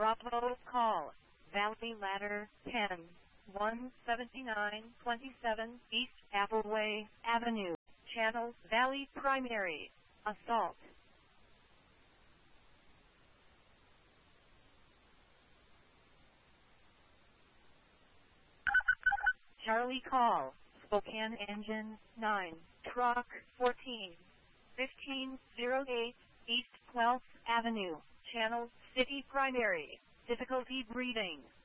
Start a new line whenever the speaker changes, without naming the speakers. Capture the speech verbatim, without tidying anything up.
Bravo call. Valley Ladder ten, one seventy-nine twenty-seven East Appleway Avenue, Channel Valley Primary. Assault. Charlie call. Spokane Engine nine, Truck fourteen, fifteen oh eight East twelfth Avenue, Channel City Primary. Difficulty breathing.